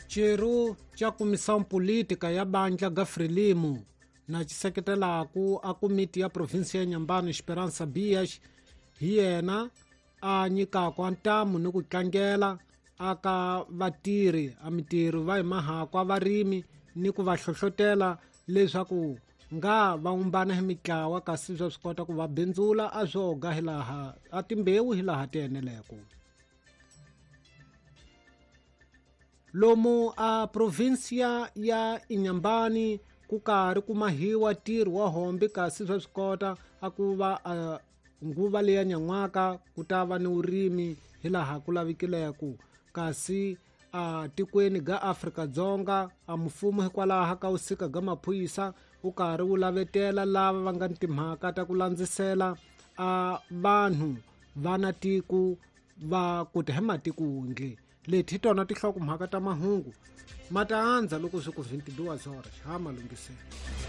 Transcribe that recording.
Chiru cha Comissão Política ya Bandla ga Frelimo na chiseketelaku a komiti ya provinsia ya Inhambane Esperança Bias hi yena a nyikako antamu ni ku tlangela aka vatirhi a mitirhi va hi mahako a varimi ni ku va hlohlotela leswaku nga va umbana hi mitlawa kasi swa swi kota ku va bindzula a zoga hi laha a timbewu hi laha ti eneleko. Lomu a provinsia ya Inhambane ku karhi ku mahiwa tirhi wa hombi kasi swa swi kota a ku va nguva leya nyan'waka ku ta va ni urimi hi laha ku lavikileko kasi tikweni ga Afrika-Dzonga a mfumo hikwalaha ka usika ga maphorisa u karhi wu lavetela lava va nga ni timhaka ta ku landzisela vanhu vana tiko va kuti hi matikuundle leti hi tona tinhlokomhaka ta mahungu ma ta andza loko swi ku 22 horas ha malungiselo.